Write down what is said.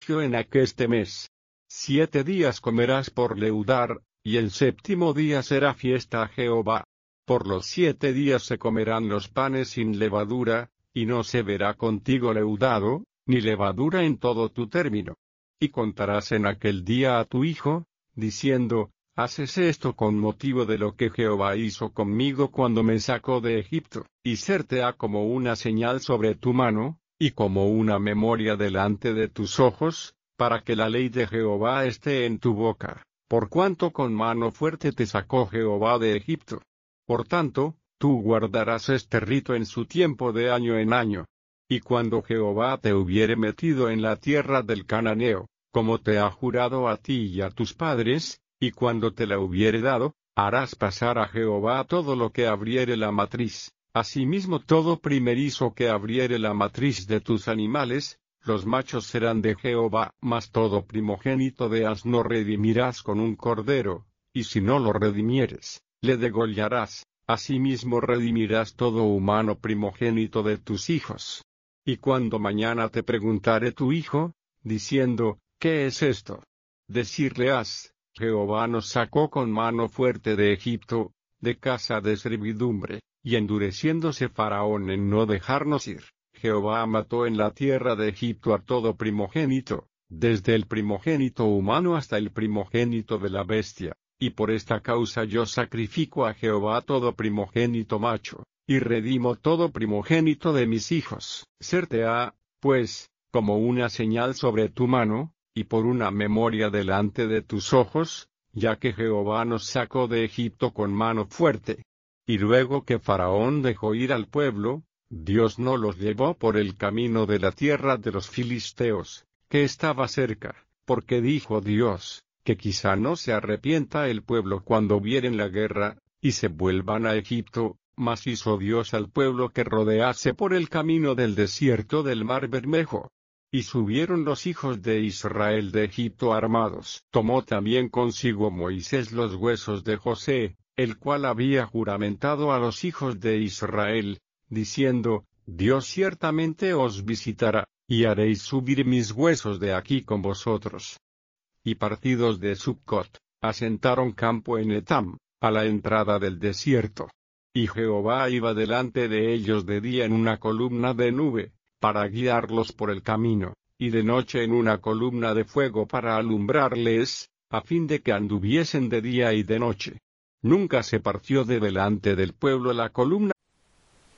en aqueste mes. 7 días comerás por leudar, y el 7º día será fiesta a Jehová. Por los 7 días se comerán los panes sin levadura, y no se verá contigo leudado, ni levadura en todo tu término. Y contarás en aquel día a tu hijo, diciendo, haces esto con motivo de lo que Jehová hizo conmigo cuando me sacó de Egipto, y serte ha como una señal sobre tu mano, y como una memoria delante de tus ojos, para que la ley de Jehová esté en tu boca, por cuanto con mano fuerte te sacó Jehová de Egipto. Por tanto, tú guardarás este rito en su tiempo de año en año. Y cuando Jehová te hubiere metido en la tierra del Cananeo, como te ha jurado a ti y a tus padres, y cuando te la hubiere dado, harás pasar a Jehová todo lo que abriere la matriz, asimismo todo primerizo que abriere la matriz de tus animales, los machos serán de Jehová, mas todo primogénito de asno redimirás con un cordero, y si no lo redimieres, le degollarás, asimismo redimirás todo humano primogénito de tus hijos. Y cuando mañana te preguntare tu hijo, diciendo, ¿qué es esto? Decirle has, Jehová nos sacó con mano fuerte de Egipto, de casa de servidumbre, y endureciéndose Faraón en no dejarnos ir, Jehová mató en la tierra de Egipto a todo primogénito, desde el primogénito humano hasta el primogénito de la bestia, y por esta causa yo sacrifico a Jehová todo primogénito macho, y redimo todo primogénito de mis hijos. Serte ha, pues, como una señal sobre tu mano, y por una memoria delante de tus ojos, ya que Jehová nos sacó de Egipto con mano fuerte. Y luego que Faraón dejó ir al pueblo, Dios no los llevó por el camino de la tierra de los filisteos, que estaba cerca, porque dijo Dios, que quizá no se arrepienta el pueblo cuando vieren la guerra, y se vuelvan a Egipto, mas hizo Dios al pueblo que rodease por el camino del desierto del mar Bermejo. Y subieron los hijos de Israel de Egipto armados. Tomó también consigo Moisés los huesos de José, el cual había juramentado a los hijos de Israel, diciendo, Dios ciertamente os visitará, y haréis subir mis huesos de aquí con vosotros. Y partidos de Succot, asentaron campo en Etam, a la entrada del desierto. Y Jehová iba delante de ellos de día en una columna de nube, para guiarlos por el camino, y de noche en una columna de fuego para alumbrarles, a fin de que anduviesen de día y de noche. Nunca se partió de delante del pueblo la columna